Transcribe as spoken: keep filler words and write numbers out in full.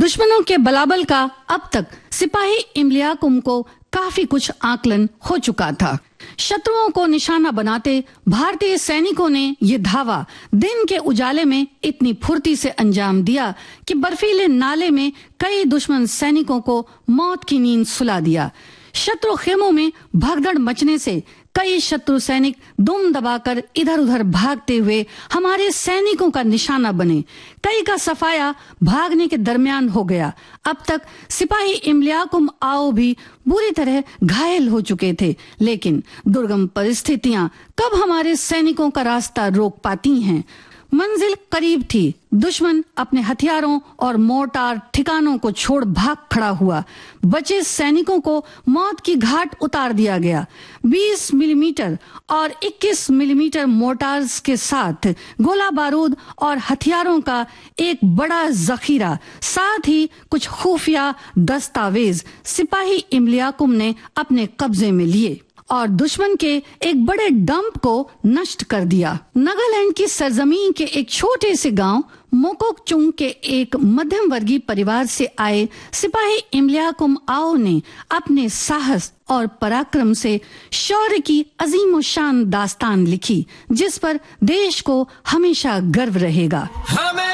दुश्मनों के बलाबल का अब तक सिपाही इम्लियाकुम को काफी कुछ आकलन हो चुका था। शत्रुओं को निशाना बनाते भारतीय सैनिकों ने ये धावा दिन के उजाले में इतनी फुर्ती से अंजाम दिया कि बर्फीले नाले में कई दुश्मन सैनिकों को मौत की नींद सुला दिया। शत्रु खेमों में भगदड़ मचने से कई शत्रु सैनिक दुम दबाकर इधर उधर भागते हुए हमारे सैनिकों का निशाना बने। कई का सफाया भागने के दरमियान हो गया। अब तक सिपाही इम्लियाकुम आओ भी बुरी तरह घायल हो चुके थे, लेकिन दुर्गम परिस्थितियां कब हमारे सैनिकों का रास्ता रोक पाती हैं। मंजिल करीब थी। दुश्मन अपने हथियारों और मोर्टार ठिकानों को छोड़ भाग खड़ा हुआ। बचे सैनिकों को मौत की घाट उतार दिया गया। बीस मिलीमीटर और इक्कीस मिलीमीटर मोर्टार्स के साथ गोला बारूद और हथियारों का एक बड़ा जखीरा, साथ ही कुछ खुफिया दस्तावेज सिपाही इम्लियाकुम ने अपने कब्जे में लिए और दुश्मन के एक बड़े डंप को नष्ट कर दिया। नागालैंड की सरजमीन के एक छोटे से गांव मोकोकचुंग के एक मध्यम वर्गीय परिवार से आए सिपाही इम्लियाकुम आओ ने अपने साहस और पराक्रम से शौर्य की अजीम शान दास्तान लिखी, जिस पर देश को हमेशा गर्व रहेगा। हमें